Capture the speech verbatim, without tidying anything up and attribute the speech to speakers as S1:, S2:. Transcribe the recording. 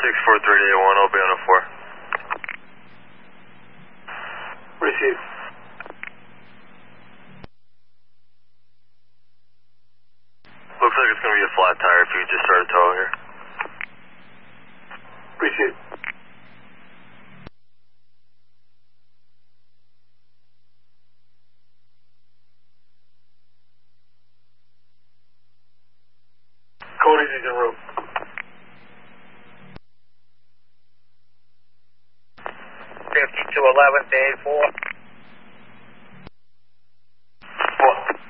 S1: six four three eight one, I'll be on a four.
S2: Receive.
S1: Looks like it's going to be a flat tire if you just start a tow here.
S2: Receive. Cody's in the room.
S3: fifty-two eleven to eight four.